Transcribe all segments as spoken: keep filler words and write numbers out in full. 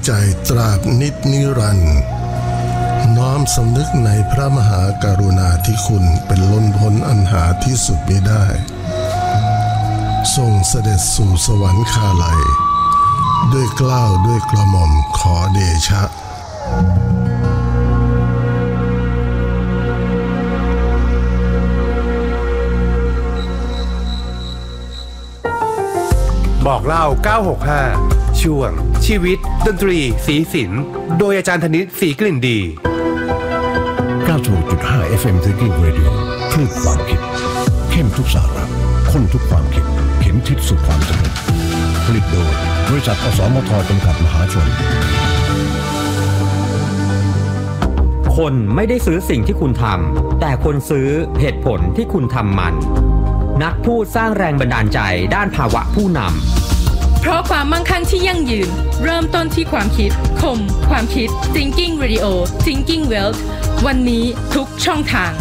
ใจตราบนิจนิรันดร์น้อมสำนึกในพระมหากรุณาธิคุณเป็นล้นพ้นอันหาที่สุดมิได้ทรงเสด็จสู่สวรรคาลัยด้วยเกล้าด้วยกระหม่อมขอเดชะบอกเล่าเก้าหกห้าช่วงชีวิตดนตรีสีสินโดยอาจารย์ธนิตศรีกลิ่นดีเก้าสิบหกจุดห้า เอฟ เอ็ม Thinking Radio คลื่นความคิดเข้มทุกสาระข้นทุกความคิดเข็มทิศสู่ความสำเร็จผลิตโดยบริษัทอสมทจำกัดมหาชนคนไม่ได้ซื้อสิ่งที่คุณทำแต่คนซื้อเหตุผลที่คุณทำมันนักพูดสร้างแรงบันดาลใจด้านภาวะผู้นำเพราะความมั่งคั่งที่ยั่งยืนเริ่มต้นที่ความคิดคมความคิด Thinking Radio Thinking Wealth วันนี้ทุกช่องทาง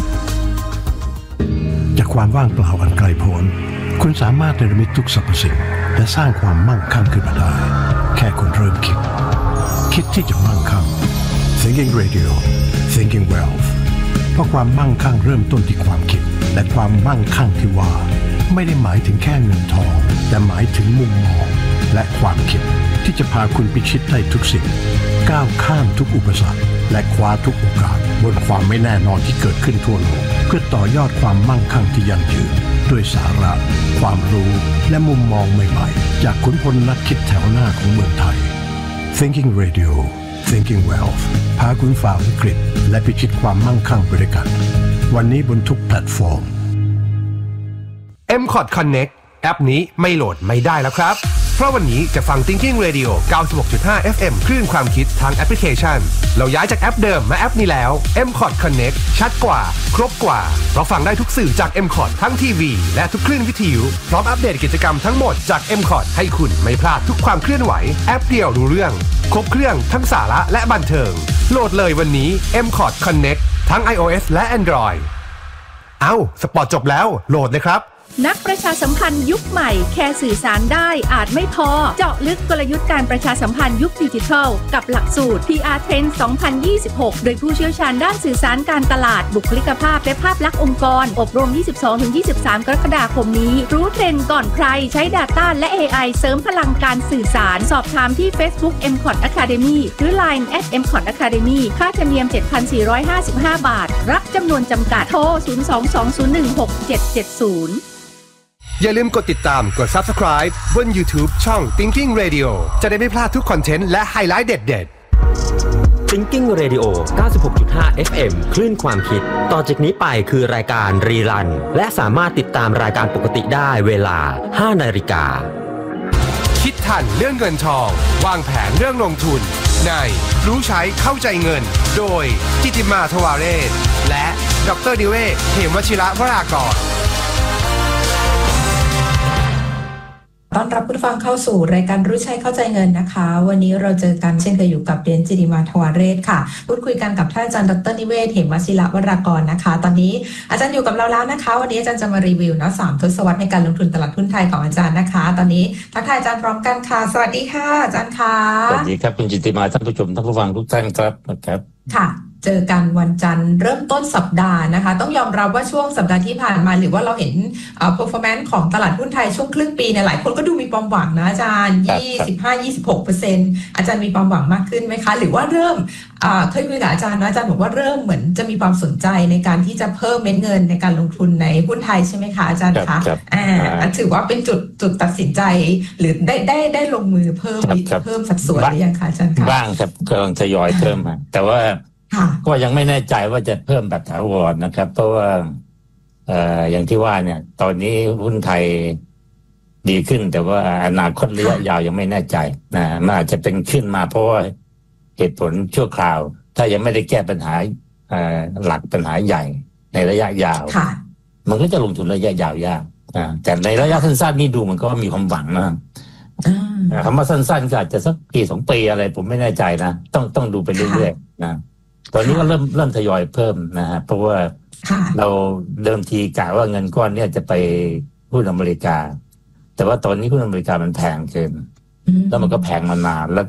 จากความว่างเปล่าอันไกลโพ้นคุณสามารถเนรมิตทุกสรรพสิ่งและสร้างความมั่งคั่งขึ้นมาได้แค่คุณเริ่มคิดคิดที่จะมั่งคั่ง Thinking Radio Thinking Wealth เพราะความมั่งคั่งเริ่มต้นที่ความคิดและความมั่งคั่งที่ว่าไม่ได้หมายถึงแค่เงินทองแต่หมายถึงมุมมองและความคิดที่จะพาคุณพิชิตได้ทุกสิ่งก้าวข้ามทุกอุปสรรคและคว้าทุกโอกาสบนความไม่แน่นอนที่เกิดขึ้นทั่วโลกเพื่อต่อยอดความมั่งคั่งที่ยั่งยืนด้วยสาระความรู้และมุมมองใหม่ๆจากขุนพลนักคิดแถวหน้าของเมืองไทย Thinking Radio Thinking Wealth พาคุณฝ่าวิกฤตและพิชิตความมั่งคั่งไปด้วยกันวันนี้บนทุกแพลตฟอร์มเอ็ม คอร์ด Connect แอปนี้ไม่โหลดไม่ได้แล้วครับเพราะวันนี้จะฟัง Thinking Radio เก้าสิบหกจุดห้า เอฟ เอ็ม คลื่นความคิดทางแอปพลิเคชันเราย้ายจากแอปเดิมมาแอปนี้แล้ว เอ็ม คอร์ด Connect ชัดกว่าครบกว่าเพราะฟังได้ทุกสื่อจาก เอ็ม คอร์ด ทั้งทีวีและทุกคลื่นวิทยุพร้อมอัปเดตกิจกรรมทั้งหมดจาก เอ็ม คอร์ด ให้คุณไม่พลาดทุกความเคลื่อนไหวแอปเดียวรู้เรื่องครบเครื่องทั้งสาระและบันเทิงโหลดเลยวันนี้ เอ็ม คอร์ด Connect ทั้ง iOS และ Android เอ้าสปอร์ตจบแล้วโหลดเลยครับนักประชาสัมพันธ์ยุคใหม่แค่สื่อสารได้อาจไม่พอเจาะลึกกลยุทธ์การประชาสัมพันธ์ยุคดิจิทัลกับหลักสูตร พี อาร์ Trend สองพันยี่สิบหกโดยผู้เชี่ยวชาญด้านสื่อสารการตลาดบุคลิกภาพและภาพลักษณ์องค์กรอบรม ยี่สิบสองถึงยี่สิบสาม กรกฎาคมนี้รู้เทรนด์ก่อนใครใช้ Data และ เอ ไอ เสริมพลังการสื่อสารสอบถามที่ Facebook เอ็ม คอร์ด Academy หรือ ไลน์ แอท เอ็ม คอร์ด Academy ค่าธรรมเนียม เจ็ดพันสี่ร้อยห้าสิบห้า บาทรับจำนวนจำกัดโทรศูนย์ สอง สอง ศูนย์ หนึ่ง หก เจ็ด เจ็ด ศูนย์อย่าลืมกดติดตามกด Subscribe บน YouTube ช่อง Thinking Radio จะได้ไม่พลาดทุกคอนเทนต์และไฮไลท์เด็ดๆ Thinking Radio เก้าสิบหกจุดห้า เอฟ เอ็ม คลื่นความคิดต่อจากนี้ไปคือรายการรีรันและสามารถติดตามรายการปกติได้เวลา ห้านาฬิกาคิดทันเรื่องเงินทองวางแผนเรื่องลงทุนในรู้ใช้เข้าใจเงินโดยกิติมาทวาเรศและดร.ดิเวศเหมวชิระวรากรต้อนรับผู้ฟังเข้าสู่รายการรู้ใช้เข้าใจเงินนะคะวันนี้เราเจอกันเช่นเคยอยู่กับเรียนจิติมาทวาเรศค่ะพูดคุยกันกับท่านอาจารย์ดร.นิเวศเหมวชิระวรากรนะคะตอนนี้อาจารย์อยู่กับเราแล้วนะคะวันนี้อาจารย์จะมารีวิวนะสามทศวรรษในการลงทุนตลาดหุ้นไทยของอาจารย์นะคะตอนนี้ทักทายอาจารย์พร้อมกันค่ะสวัสดีค่ะอาจารย์ค่ะสวัสดีครับคุณจิติมาท่านผู้ชมท่านผู้ฟังทุกท่านครับนะครับค่ะเจอกันวันจันทร์เริ่มต้นสัปดาห์นะคะต้องยอมรับว่าช่วงสัปดาห์ที่ผ่านมาหรือว่าเราเห็นเอ่อ performance ของตลาดหุ้นไทยช่วงครึ่งปีเนี่ยหลายคนก็ดูมีความหวังนะอาจารย์ ยี่สิบห้า ยี่สิบหกเปอร์เซ็นต์ อาจารย์มีความหวังมากขึ้นไหมคะหรือว่าเริ่มอ่าเคยคุยกับอาจารย์นะอาจารย์บอกว่าเริ่มเหมือนจะมีความสนใจในการที่จะเพิ่มเม็ดเงินในการลงทุนในหุ้นไทยใช่ไหมคะอาจารย์คะอ่าถือว่าเป็นจุดจุดตัดสินใจหรือได้ได้ได้ลงมือเพิ่มเพิ่มสัดส่วนหรือยังคะอาจารย์คะบ้างครับกำลังทยอยเพิ่มมาแต่ว่าก็ยังไม่แน่ใจว่าจะเพิ่มแบบถาวรนะครับเพราะว่าเอ่ออย่างที่ว่าเนี่ยตอนนี้หุ้นไทยดีขึ้นแต่ว่าอนาคตระยะยาวยังไม่แน่ใจนะมันอาจจะเป็นขึ้นมาเพราะว่าเหตุผลชั่วคราวถ้ายังไม่ได้แก้ปัญหาเอ่อหลักปัญหาใหญ่ในระยะยาวมันก็จะลงทุนระยะยาวยากอ่าแต่ในระยะสั้นๆนี่ดูมันก็มีความหวังนะคำว่าสั้นๆก็อาจจะสักปีสองปีอะไรผมไม่แน่ใจนะต้องต้องดูไปเรื่อยๆนะตอนนี้ก็เริ่มเริ่มทยอยเพิ่มนะฮะเพราะว่าเราเดิมทีกะว่าเงินก้อนเนี่ยจะไปหุ้นอเมริกาแต่ว่าตอนนี้หุ้นอเมริกามันแพงเกินแล้วมันก็แพงมานานแล้วก็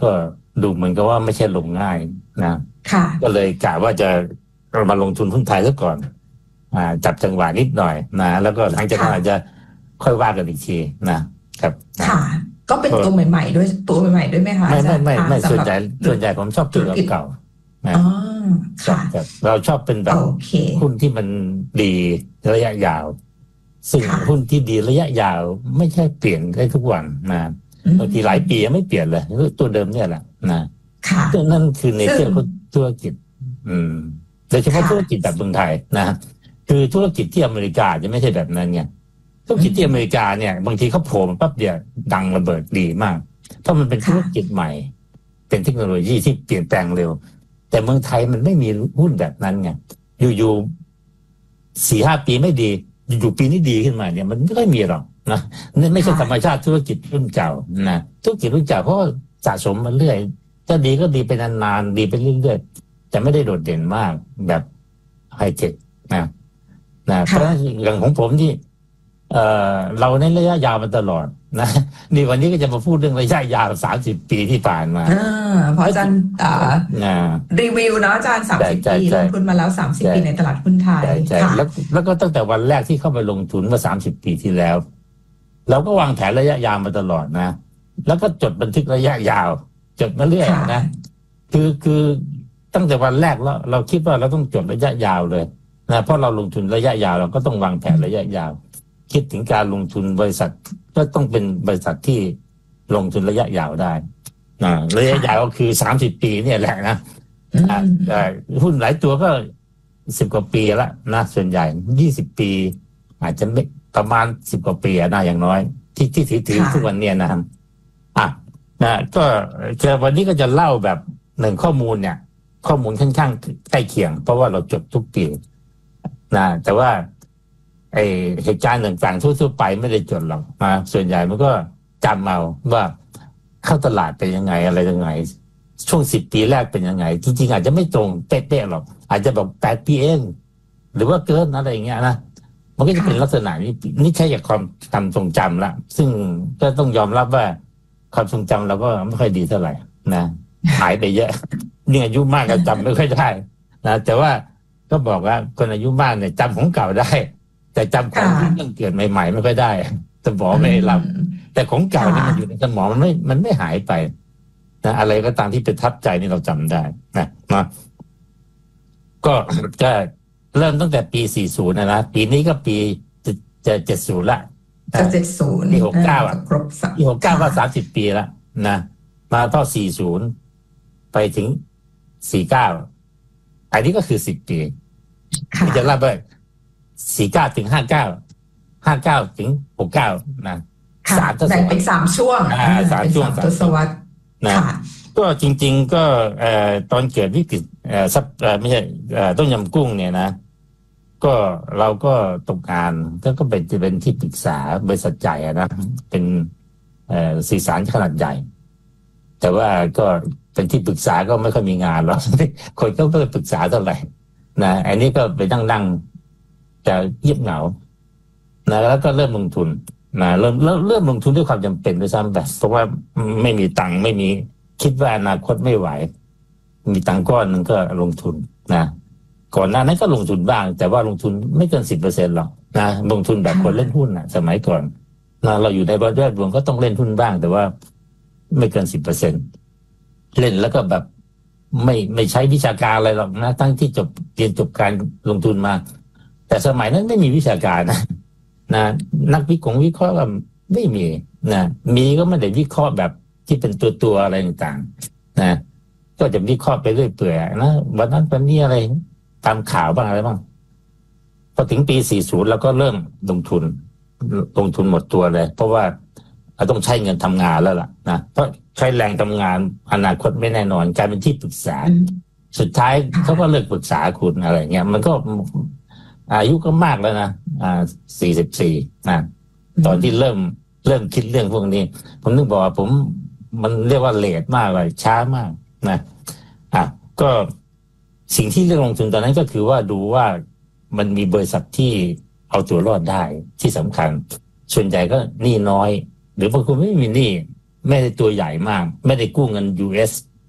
ดูเหมือนกับว่าไม่ใช่ลงง่ายนะก็เลยกะว่าจะมาลงทุนหุ้นไทยซะก่อนอ่าจับจังหวะนิดหน่อยนะแล้วก็หลังจากนั้นอาจจะค่อยว่ากันอีกทีนะครับค่ะก็เป็นตัวใหม่ๆด้วยตัวใหม่ๆด้วยไหมคะไม่ไม่ไม่ไม่ส่วนใหญ่ส่วนใหญ่ผมชอบตัวเก่านะเราชอบเป็นแบบหุ้นที่มันดีระยะยาวซึ่งหุ้นที่ดีระยะยาวไม่ใช่เปลี่ยนได้ทุกวันนะบางทีหลายปียังไม่เปลี่ยนเลยตัวเดิมเนี่ยแหละนะนั่นคือในเรื่องของธุรกิจอืมโดยเฉพาะธุรกิจแบบเมืองไทยนะคือธุรกิจที่อเมริกาจะไม่ใช่แบบนั้นไงธุรกิจที่อเมริกาเนี่ยบางทีเขาโผล่มาปั๊บเดียวดังระเบิดดีมากเพราะมันเป็นธุรกิจใหม่เป็นเทคโนโลยีที่เปลี่ยนแปลงเร็วแต่เมืองไทยมันไม่มีหุ้นแบบนั้นไงอยู่ๆสี่ห้าปีไม่ดีอยู่ปีนี้ดีขึ้นมาเนี่ยมันไม่ค่อยมีหรอกนะนี่ไม่ใช่ธรรมชาติธุรกิจรุ่นเก่านะธุรกิจรุ่นเก่าเพราะสะสมมาเรื่อยถ้าดีก็ดีไปนานๆดีไปเรื่อยๆแต่ไม่ได้โดดเด่นมากแบบไฮเทคนะนะเพราะอย่างของผมที่เอ่อเราในระยะยาวมาตลอดนะนี่วันนี้ก็จะมาพูดเรื่องระยะยาวสามสิบปีที่ผ่านมาเพราะอาจารย์รีวิวเนาะอาจารย์สามสิบปีลงทุนมาแล้วสามสิบปีในตลาดหุ้นไทยแล้วแล้วก็ตั้งแต่วันแรกที่เข้าไปลงทุนเมื่อสามสิบปีที่แล้วเราก็วางแผนระยะยาวมาตลอดนะแล้วก็จดบันทึกระยะยาวจดมาเรื่อยนะคือคือตั้งแต่วันแรกแล้วเราคิดว่าเราต้องจดระยะยาวเลยนะเพราะเราลงทุนระยะยาวเราก็ต้องวางแผนระยะยาวคิดถึงการลงทุนบริษัทก็ต้องเป็นบริษัทที่ลงทุนระยะยาวได้นะระยะยาวก็คือสามสิบปีเนี่ยแหละนะหุ้นหลายตัวก็สิบกว่าปีแล้วนะส่วนใหญ่ยี่สิบปีอาจจะไม่ประมาณสิบกว่าปีนะอย่างน้อยที่ที่ถือถือทุกวันเนี่ยนะครับอ่ะนะก็จะวันนี้ก็จะเล่าแบบหนึ่งข้อมูลเนี่ยข้อมูลค่อนข้างใกล้เคียงเพราะว่าเราจดทุกปีนะแต่ว่าไอเหตุการณ์ต่างๆทั่วๆไปไม่ได้จดหรอกนะส่วนใหญ่มันก็จำเอาว่าเข้าตลาดเป็นยังไงอะไรยังไงช่วงสิบปีแรกเป็นยังไงจริงๆอาจจะไม่ตรงเป๊ะๆหรอกอาจจะแบบแปดปีเองหรือว่าเกินอะไรอย่างเงี้ยนะมันก็จะเป็นลักษณะนี้นี่ใช่จากความจำทรงจำละซึ่งก็ต้องยอมรับว่าความทรงจำเราก็ไม่ค่อยดีเท่าไหร่นะหายไปเยอะเนี่ยอายุมากก็จำไม่ค่อยได้นะแต่ว่าก็บอกว่าคนอายุมากเนี่ยจำของเก่าได้แต่จำของที่เรื่องเกิดใหม่ๆไม่ค่อยได้สมองไม่รับแต่ของเก่าเนี่ยมันอยู่ในสมองมันไม่มันไม่หายไปนะอะไรก็ตามที่ประทับใจนี่เราจำได้นะมาก็จะเริ่มตั้งแต่ปีสี่สิบนะนะปีนี้ก็ปีจะเจ็ดสิบละจะเจ็ดสิบปีหกสิบเก้าอ่ะครบปีหกสิบเก้าก็สามสิบปีละนะมาต่อสี่สิบไปถึงสี่สิบเก้าอันนี้ก็คือสิบปีที่จะเล่าไปสี่สิบเก้าถึงห้าสิบเก้า ห้าสิบเก้าถึงหกสิบเก้านะสามทศวรรษเป็นสามช่วงอ่าสามช่วงทศวรรษนะก็จริงๆก็เอ่อตอนเกิดวิกฤตเอ่อซับเอ่อไม่ใช่เอ่อต้มยำกุ้งเนี่ยนะก็เราก็ตกงานก็ก็เป็นจะเป็นที่ปรึกษาบริษัทใหญ่นะเป็นเอ่อสื่อสารขนาดใหญ่แต่ว่าก็เป็นที่ปรึกษาก็ไม่ค่อยมีงานหรอกคนก็ไม่ปรึกษาเท่าไหร่นะอันนี้ก็ไปนั่งนั่งจะเงียบเหงานะแล้วก็เริ่มลงทุนนะเริ่มเริ่มเริ่มลงทุนด้วยความจำเป็นด้วยซ้ำแบบเพราะว่าไม่มีตังค์ไม่มีคิดว่าอนาคตไม่ไหวมีตังค์ก้อนนึงก็ลงทุนนะก่อนหน้านั้นก็ลงทุนบ้างแต่ว่าลงทุนไม่เกินสิบเปอร์เซ็นต์หรอกนะลงทุนแบบคนเล่นหุ้นนะสมัยก่อนนะเราอยู่ในแวดวงก็ต้องเล่นหุ้นบ้างแต่ว่าไม่เกินสิบเปอร์เซ็นต์เล่นแล้วก็แบบไม่ไม่ใช้วิชาการอะไรหรอกนะทั้งที่จบเรียนจบการลงทุนมาแต่สมัยนั้นไม่มีวิชาการนะนะนักวิเคราะห์วิเคราะห์ก็ไม่มีนะมีก็ไม่ได้วิเคราะห์แบบที่เป็นตัวตัวอะไรต่างๆนะก็จะวิเคราะห์ไปเรื่อยเปื่อยนะวันนั้นวันนี้อะไรตามข่าวบ้างอะไรบ้างพอถึงปีสี่สิบเราก็เริ่มลงทุนลงทุนหมดตัวเลยเพราะว่าเราต้องใช้เงินทำงานแล้วล่ะนะเพราะใช้แรงทำงานอนาคตไม่แน่นอนกลายเป็นที่ปรึกษาสุดท้ายเขาก็เลิกปรึกษาคุณอะไรเงี้ยมันก็อายุก็มากแล้วนะอ่าสี่สิบสี่นะตอนที่เริ่มเริ่มคิดเรื่องพวกนี้ผมนึกบอกว่าผมมันเรียกว่าเลทมากเลยช้ามากนะอ่ะก็สิ่งที่เลือกลงทุนตอนนั้นก็คือว่าดูว่ามันมีบริษัทที่เอาตัวรอดได้ที่สำคัญส่วนใหญ่ก็หนี้น้อยหรือบางคนไม่มีหนี้ไม่ได้ตัวใหญ่มากไม่ได้กู้เงิน ยู เอส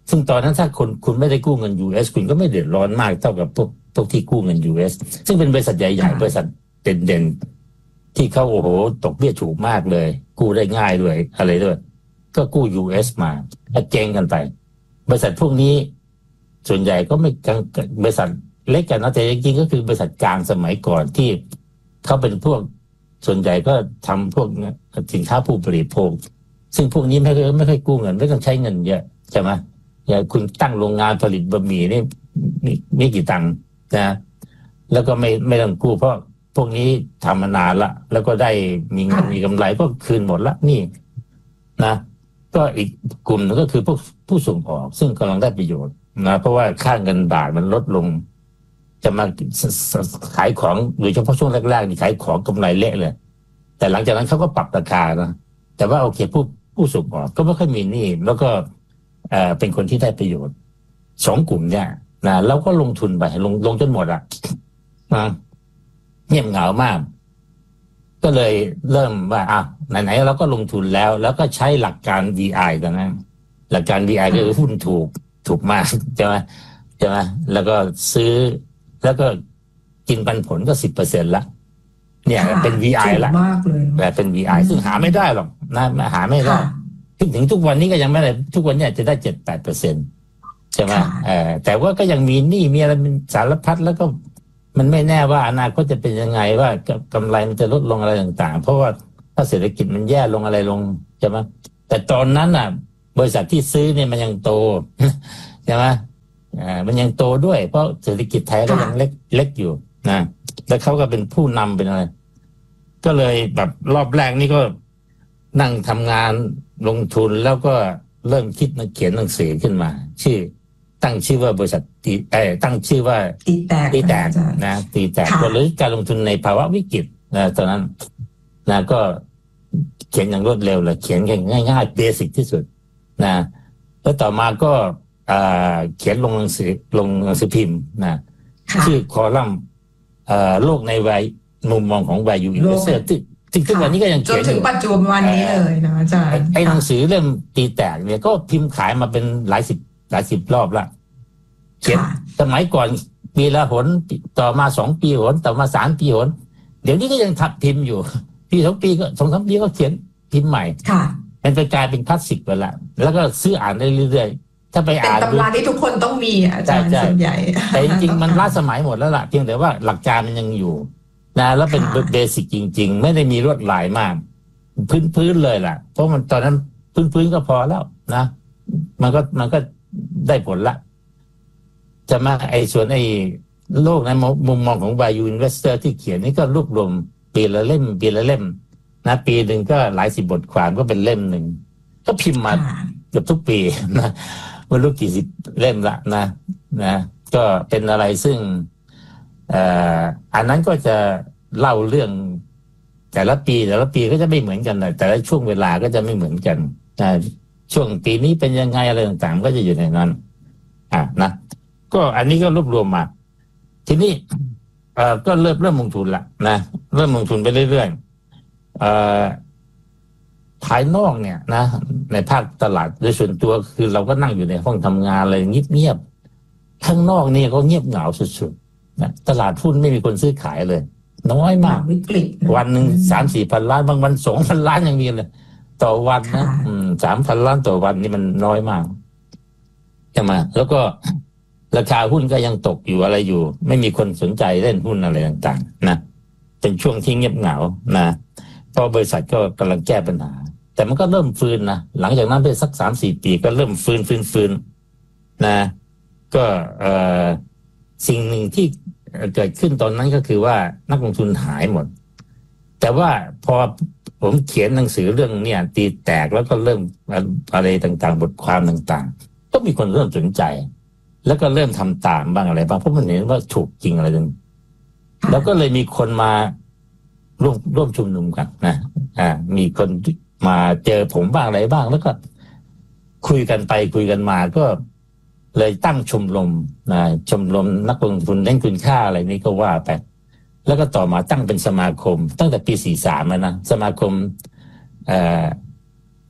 ซึ่งตอนนั้นถ้าคุณคุณไม่ได้กู้เงิน ยู เอส คุณก็ไม่เดือดร้อนมากเท่ากับพวกพวกที่กู้เงิน ยู เอส ซึ่งเป็นบริษัทใหญ่ๆบริษัทเด่นๆที่เขาโอ้โหตกเบี้ยถูกมากเลยกู้ได้ง่ายด้วยอะไรด้วยก็กู้ ยู เอส มาแล้วเจ๊งกันไปบริษัทพวกนี้ส่วนใหญ่ก็ไม่บริษัทเล็กกันนะแต่จริงๆก็คือบริษัทกลางสมัยก่อนที่เขาเป็นพวกส่วนใหญ่ก็ทำพวกสินค้าผู้บริโภคซึ่งพวกนี้ไม่เคยไม่เคยกู้เงินไม่ต้องใช้เงินเยอะใช่ไหมอย่างคุณตั้งโรงงานผลิตบะหมี่นี่ไม่กี่ตังค์นะแล้วก็ไม่ไม่ต้องกู้เพราะพวกนี้ทำมานานละแล้วก็ได้มีเงินมีกำไรก็คืนหมดละนี่นะก็อีกกลุ่มนึงก็คือพวกผู้ส่งออกซึ่งกำลังได้ประโยชน์นะเพราะว่าค่าเงินบาทมันลดลงจะมาขายของโดยเฉพาะช่วงแรกๆนี่ขายของกำไรเละเลยแต่หลังจากนั้นเขาก็ปรับราคานะแต่ว่าโอเคผู้ผู้ส่งออกก็ไม่ค่อยมีหนี้แล้วก็เอ่อเป็นคนที่ได้ประโยชน์สองกลุ่มเนี่ยนะแล้วก็ลงทุนไปลงลงจนหมดอ่ะนะเงียบเหงามากก็เลยเริ่มว่าอ่ะไหนๆเราก็ลงทุนแล้วแล้วก็ใช้หลักการ วี ไอ กันนะหลักการ วี ไอ ก็คือหุ้นถูกถูกมากใช่ไหมใช่ไหมแล้วก็ซื้อแล้วก็กินปันผลก็ สิบเปอร์เซ็นต์ ละเนี่ยเป็น วี ไอ ละแบบเป็น วี ไอ ซึ่งหาไม่ได้หรอกนะหาไม่ได้ถึงถึงทุกวันนี้ก็ยังไม่ได้ทุกวันนี้จะได้ เจ็ดถึงแปดเปอร์เซ็นต์ ใช่ไหมเออแต่ว่าก็ยังมีหนี้มีอะไรสารพัดแล้วก็มันไม่แน่ว่าอนาคตจะเป็นยังไงว่ากำไรมันจะลดลงอะไรต่างๆเพราะว่าถ้าเศรษฐกิจมันแย่ลงอะไรลงใช่ไหมแต่ตอนนั้นน่ะบริษัทที่ซื้อเนี่ยมันยังโตใช่ไหมอ่ามันยังโตด้วยเพราะเศรษฐกิจไทยก็ยังเล็กเล็กอยู่นะแล้วเขาก็เป็นผู้นำเป็นอะไรก็เลยแบบรอบแรกนี่ก็นั่งทำงานลงทุนแล้วก็เริ่มคิดมาเขียนหนังสือขึ้นมาชื่อตั้งชื่อว่าบริษัทตีเอ่อตั้งชื่อว่าตีแตกตีแตกนะตีแตกก็เลยการลงทุนในภาวะวิกฤตนะตอนนั้นนะก็เขียนอย่างรวดเร็วเลยเขียนง่ายๆเบสิกที่สุดนะแล้วต่อมาก็เขียนลงหนังสือลงหนังสือพิมพ์นะชื่อคอลัมน์โลกในวัยมุมมองของ Value Investor ที่ที่ทุกวันนี้ก็ยังเขียนจนถึงปัจจุบันนี้เลยนะอาจารย์ไอ้หนังสือเล่มตีแตกเนี่ยก็พิมพ์ขายมาเป็นหลายสิบหลายสิบรอบละเขียนสมัยก่อนปีละหนต่อมาสองปีหนต่อมาสามปีหนเดี๋ยวนี้ก็ยังทับพิมพ์อยู่ปีสองปีก็สองสามปีก็เขียนพิมพ์ใหม่มันไปกลายเป็นคลาสสิกไปละแล้วก็ซื้ออ่านได้เรื่อยๆถ้าไปอ่านเป็นตำราที่ทุกคนต้องมีอาจารย์ส่วนใหญ่แต่จริงๆมันล้าสมัยหมดแล้วล่ะเพียงแต่ว่าหลักการมันยังอยู่นะแล้วเป็นเบสิกจริงๆไม่ได้มีลวดลายมากพื้นๆเลยล่ะเพราะมันตอนนั้นพื้นๆก็พอแล้วนะมันก็มันก็ได้ผลละจะมาไอ้ส่วนไอ้โลกในมุมมองของ Value Investor ที่เขียนนี่ก็รวบรวมปีละเล่มปีละเล่มนะปีหนึ่งก็หลายสิบบทความก็เป็นเล่มหนึ่งก็พิมพ์มาเกือบทุกปีนะไม่รู้กี่สิบเล่มละนะนะก็เป็นอะไรซึ่งเอ่ออันนั้นก็จะเล่าเรื่องแต่ละปีแต่ละปีก็จะไม่เหมือนกันเลยแต่ละช่วงเวลาก็จะไม่เหมือนกันนะช่วงปีนี้เป็นยังไงอะไรต่างๆก็จะอยู่ในนั้นอ่ะนะก็อันนี้ก็รวบรวมมาทีนี้เอ่อก็เริ่มเริ่มลงทุนละนะเริ่มลงทุนไปเรื่อยๆเอ่อภายนอกเนี่ยนะในภาคตลาดโดยส่วนตัวคือเราก็นั่งอยู่ในห้องทำงานอะไรเงียบๆข้างนอกนี่ก็เงียบเหงาสุดๆนะตลาดหุ้นไม่มีคนซื้อขายเลยน้อยมากวิกฤตวันหนึ่งสามสี่พันล้านบางวันสองพันล้านยังมีเลยต่อวันนะอืมสามพันล้านต่อวันนี่มันน้อยมากใช่ไหมแล้วก็ราคาหุ้นก็ยังตกอยู่อะไรอยู่ไม่มีคนสนใจเล่นหุ้นอะไรต่างๆนะเป็นช่วงที่เงียบเหงานะเพราะบริษัทก็กำลังแก้ปัญหาแต่มันก็เริ่มฟื้นนะหลังจากนั้นไปสักสามสี่ปีก็เริ่มฟื้นฟื้นฟื้นนะก็เอ่อสิ่งหนึ่งที่เกิดขึ้นตอนนั้นก็คือว่านักลงทุนหายหมดแต่ว่าพอผมเขียนหนังสือเรื่องเนี่ยตีแตกแล้วก็เริ่มอะไรต่างๆบทความต่างๆก็มีคนเริ่มสนใจแล้วก็เริ่มทำตามบ้างอะไรบ้างเพราะมันเห็นว่าถูกจริงอะไรจริงแล้วก็เลยมีคนมาร่วมร่วมชุมนุมกันนะอ่ามีคนมาเจอผมบ้างอะไรบ้างแล้วก็คุยกันไปคุยกันมาก็เลยตั้งชมรมนะชมรมนักลงทุนเล่นคุณค่าอะไรนี้ก็ว่าไปแล้วก็ต่อมาตั้งเป็นสมาคมตั้งแต่ปีสี่สิบสามแล้วนะสมาคมเอ่อ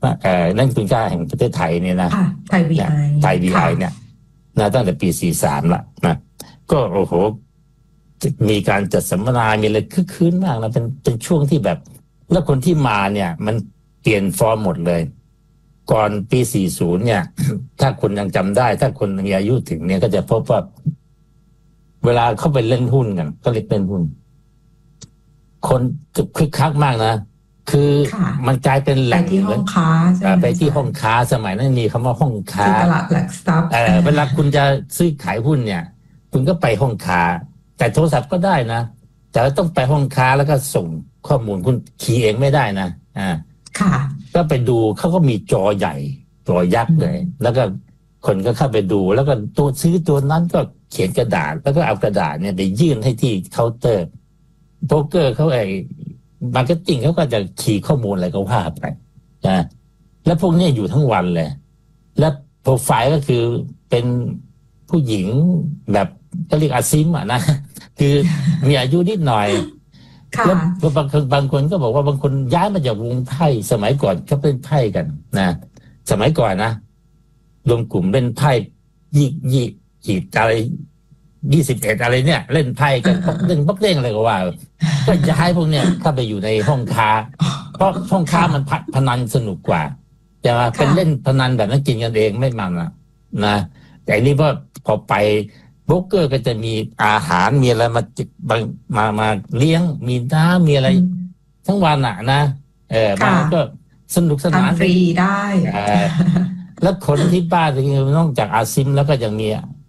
เอ่อนักทุนกล้าแห่งประเทศไทยเนี่ยนะไทย วี ไอไทย วี ไอ เนี่ยนะตั้งแต่ปีสี่สิบสามละนะก็โอ้โหมีการจัดสัมมนามีอะไรคึกคืนมากนะเป็นเป็นช่วงที่แบบแล้วคนที่มาเนี่ยมันเปลี่ยนฟอร์มหมดเลยก่อนปีสี่สิบเนี่ย ถ้าคนยังจำได้ถ้าคนมีอายุถึงเนี่ยก็จะพบว่าเวลาเข้าไปเล่นหุ้นกันก็เรียกเล่นหุ้นคนคึกคักมากนะคือมันกลายเป็นแหล่งไปที่ห้องค้าใช่ไหมไปที่ห้องค้าสมัยนั้นมีคำว่าห้องค้าตลาดหลักทรัพย์เวลาคุณจะซื้อขายหุ้นเนี่ยคุณก็ไปห้องค้าแต่โทรศัพท์ก็ได้นะแต่ต้องไปห้องค้าแล้วก็ส่งข้อมูลคุณคีย์เองไม่ได้นะอ่าค่ะก็ไปดูเขาก็มีจอใหญ่จอยักษ์เลยแล้วก็คนก็เข้าไปดูแล้วก็ตัวซื้อตัวนั้นก็เขียนกระดาษแล้วก็เอากระดาษเนี่ยไปยื่นให้ที่เคาน์เตอร์โบรกเกอร์เขาไอ้มาร์เก็ตติ้งเขาก็จะคีย์ข้อมูลอะไรก็ว่าไปนะแล้วพวกนี้อยู่ทั้งวันเลยแล้วโปรไฟล์ก็คือเป็นผู้หญิงแบบเขาเรียกอาซิมอ่ะนะคือมีอายุนิดหน่อยแล้วบางคนบางคนก็บอกว่าบางคนย้ายมาจากวงไพ่สมัยก่อนเขาเป็นไพ่กันนะสมัยก่อนนะรวมกลุ่มเล่นไพ่ยี่ยี่จีบอะไรยี่สิบเอ็ดอะไรเนี่ยเล่นไพ่กันปักเด้งปักเด้งอะไรก็ว่าก็ย้ายพวกเนี้ยเข้าไปอยู่ในห้องค้าเพราะห้องค้ามันพนันสนุกกว่าแต่ว่าเป็นเล่นพนันแบบนั้นกินกันเองไม่มันนะนะแต่อันนี้ว่าพอไปโบรกเกอร์ก็จะมีอาหารมีอะไรมามามาเลี้ยงมีน้ำมีอะไรทั้งวันอ่ะนะเออมันก็สนุกสนานฟรีได้แล้วคนที่บ้านจริงๆนอกจากอาซิมแล้วก็ยังมี